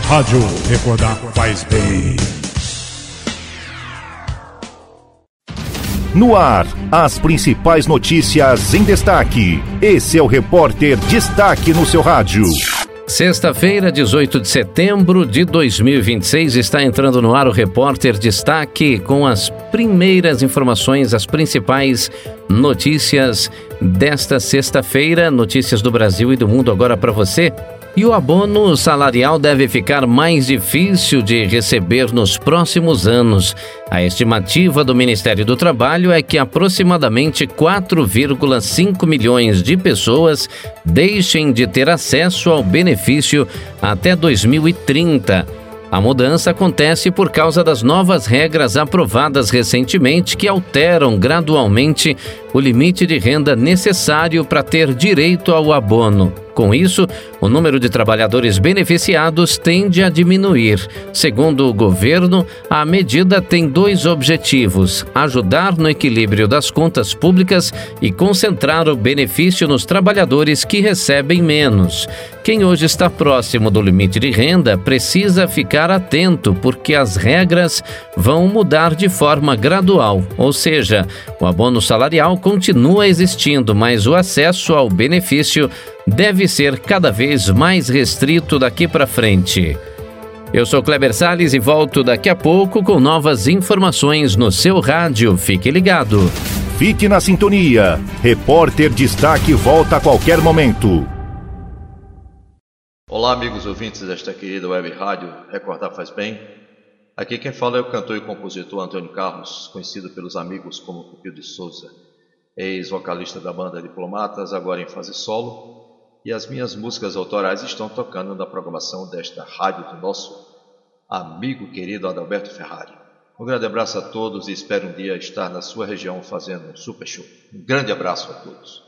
Rádio Recordar faz bem. No ar, as principais notícias em destaque. Esse é o Repórter Destaque no seu rádio. Sexta-feira, 18 de setembro de 2026, está entrando no ar o Repórter Destaque com as primeiras informações, as principais notícias desta sexta-feira, notícias do Brasil e do mundo agora para você. E o abono salarial deve ficar mais difícil de receber nos próximos anos. A estimativa do Ministério do Trabalho é que aproximadamente 4,5 milhões de pessoas deixem de ter acesso ao benefício até 2030. A mudança acontece por causa das novas regras aprovadas recentemente que alteram gradualmente o limite de renda necessário para ter direito ao abono. Com isso, o número de trabalhadores beneficiados tende a diminuir. Segundo o governo, a medida tem dois objetivos: ajudar no equilíbrio das contas públicas e concentrar o benefício nos trabalhadores que recebem menos. Quem hoje está próximo do limite de renda precisa ficar atento, porque as regras vão mudar de forma gradual, ou seja, o abono salarial continua existindo, mas o acesso ao benefício deve ser cada vez mais restrito daqui para frente. Eu sou Kleber Salles e volto daqui a pouco com novas informações no seu rádio. Fique ligado. Fique na sintonia. Repórter Destaque volta a qualquer momento. Olá, amigos ouvintes desta querida web rádio Recordar Faz Bem. Aqui quem fala é o cantor e compositor Antônio Carlos, conhecido pelos amigos como Pupil de Souza, ex-vocalista da banda Diplomatas, agora em fase solo. E as minhas músicas autorais estão tocando na programação desta rádio do nosso amigo querido Adalberto Ferrari. Um grande abraço a todos e espero um dia estar na sua região fazendo um super show. Um grande abraço a todos.